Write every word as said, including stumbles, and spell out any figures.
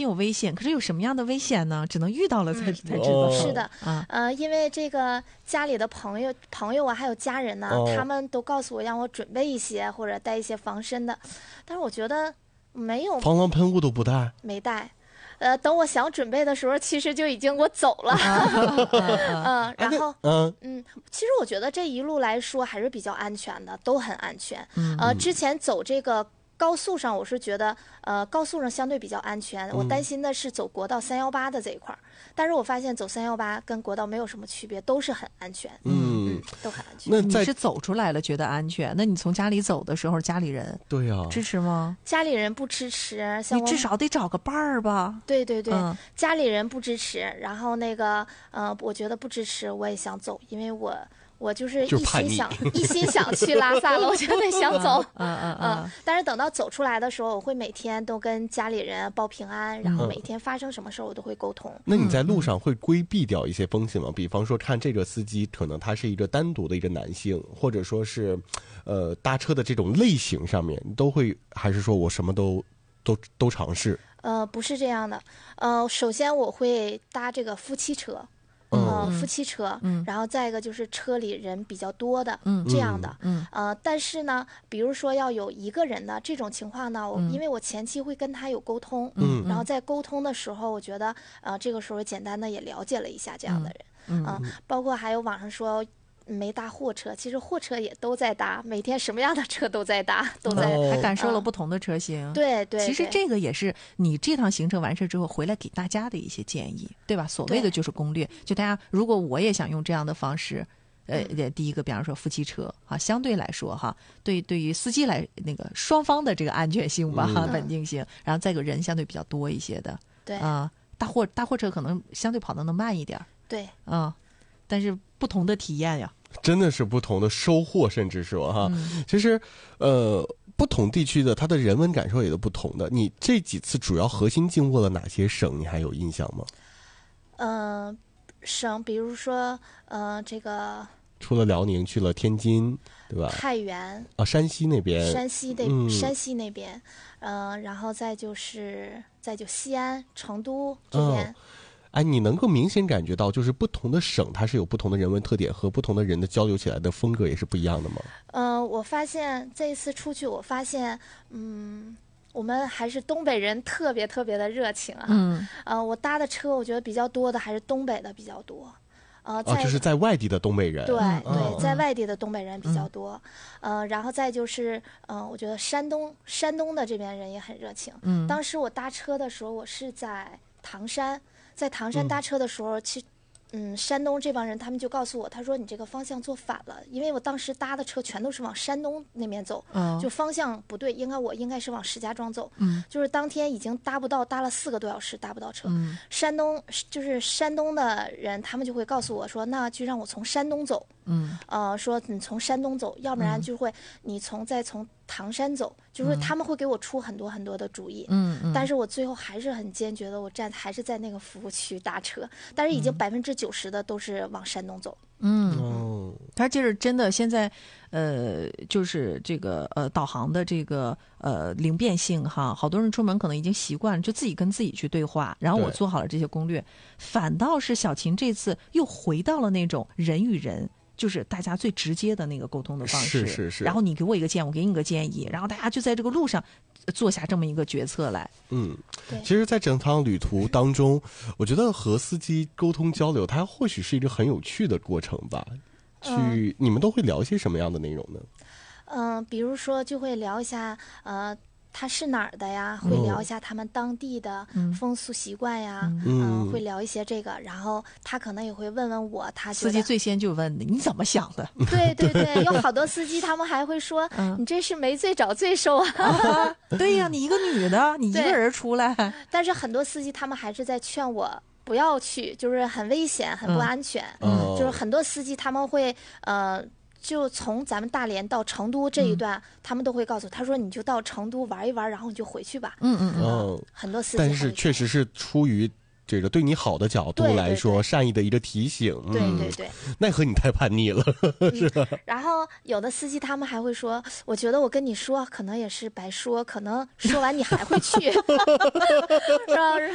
有危险，可是有什么样的危险呢？只能遇到了才、嗯、才知道。 哦、是的， 啊， 呃，因为这个家里的朋友、朋友啊，还有家人呢、 哦， 他们都告诉我让我准备一些或者带一些防身的，但是我觉得没有， 防狼喷雾都不带， 没带。呃，等我想准备的时候，其实就已经我走了。嗯，然后，嗯嗯，其实我觉得这一路来说还是比较安全的，都很安全。呃，之前走这个高速上，我是觉得，呃，高速上相对比较安全。我担心的是走国道三幺八的这一块儿，但是我发现走三幺八跟国道没有什么区别，都是很安全。嗯嗯，都很安全。 那你是走出来了觉得安全？那你从家里走的时候，家里人对呀、啊、 支持吗？ 家里人不支持，像你至少得找个伴儿吧。 对对对、 嗯， 家里人不支持，然后那个呃，我觉得不支持，我也想走，因为我。我就是一心想一心想去拉萨了，我就得想走。 嗯嗯嗯。但是等到走出来的时候，我会每天都跟家里人报平安，然后每天发生什么事我都会沟通。 那你在路上会规避掉一些风险吗？比方说，看这个司机可能他是一个单独的一个男性，或者说是，呃，搭车的这种类型上面，都会还是说我什么都都都尝试？ 呃，不是这样的。呃，首先我会搭这个夫妻车。呃，夫妻车， 嗯， 然后再一个就是车里人比较多的， 嗯， 这样的， 嗯， 呃，但是呢，比如说要有一个人的这种情况呢，我、嗯、因为我前期会跟他有沟通， 嗯， 然后在沟通的时候，我觉得，呃，这个时候简单的也了解了一下这样的人， 嗯， 呃、包括还有网上说。没搭货车，其实货车也都在搭，每天什么样的车都在搭，都在、 哦、还感受了不同的车型。 嗯、对对， 其实这个也是你这趟行程完事之后回来给大家的一些建议，对吧？所谓的就是攻略，就大家如果我也想用这样的方式，呃， 嗯、 第一个，比方说夫妻车啊，相对来说哈，对对于司机来那个双方的这个安全性吧，嗯、稳定性，然后再有人相对比较多一些的， 对啊、呃，大货大货车可能相对跑得能慢一点， 对， 啊、呃，但是不同的体验呀。 真的是不同的收获，甚至说哈，嗯、其实，呃，不同地区的它的人文感受也都不同的。你这几次主要核心经过了哪些省？你还有印象吗？ 嗯、呃，省，比如说，呃，这个除了辽宁，去了天津，对吧？ 太原啊，山西那边， 山西那、 嗯、 山西那边，呃，然后再就是再就西安、成都这边。 哦哎，你能够明显感觉到，就是不同的省，它是有不同的人文特点和不同的人的交流起来的风格也是不一样的吗？ 嗯、呃，我发现这一次出去，我发现，嗯，我们还是东北人特别特别的热情啊。 嗯， 呃，我搭的车，我觉得比较多的还是东北的比较多。呃， 哦，就是在外地的东北人。 对对、 哦， 在外地的东北人比较多。嗯、呃，然后再就是，嗯、呃，我觉得山东山东的这边人也很热情。 嗯， 当时我搭车的时候，我是在唐山。在唐山搭车的时候，其、嗯，嗯，山东这帮人他们就告诉我，他说你这个方向做反了，因为我当时搭的车全都是往山东那边走， 嗯， 就方向不对，应该我应该是往石家庄走， 嗯， 就是当天已经搭不到，搭了四个多小时搭不到车， 嗯， 山东就是山东的人，他们就会告诉我说，那就让我从山东走， 嗯， 呃，说你从山东走，要不然就会你从再从唐山走，就是他们会给我出很多很多的主意， 嗯嗯， 但是我最后还是很坚决的，我站还是在那个服务区搭车，但是已经百分之九十的都是往山东走。 嗯， 哦， 他就是真的现在，呃，就是这个呃导航的这个呃灵便性哈，好多人出门可能已经习惯了，就自己跟自己去对话，然后我做好了这些攻略，反倒是小琴这次又回到了那种人与人。就是大家最直接的那个沟通的方式， 是是是。 然后你给我一个建议，我给你一个建议，然后大家就在这个路上做下这么一个决策来。 嗯，其实，在整趟旅途当中，我觉得和司机沟通交流，它或许是一个很有趣的过程吧。去， 嗯、 你们都会聊一些什么样的内容呢？ 嗯、呃，比如说就会聊一下，呃。他是哪儿的呀？会聊一下他们当地的风俗习惯呀，嗯、呃，会聊一些这个，然后他可能也会问问我，他司机最先就问你你怎么想的？ 对对对，有好多司机他们还会说，嗯、你这是没罪找罪受啊！ 啊对呀，你一个女的，你一个人出来， 但是很多司机他们还是在劝我不要去，就是很危险，很不安全。 嗯， 就是很多司机他们会呃。就从咱们大连到成都这一段，嗯、他们都会告诉他说，你就到成都玩一玩，然后你就回去吧。 嗯嗯嗯、 呃， 很多司机， 但是确实是出于这个对你好的角度来说， 对对对善意的一个提醒。 对对对， 奈何你太叛逆了，是吧？ 嗯、然后有的司机他们还会说，我觉得我跟你说，可能也是白说，可能说完你还会去，是吧？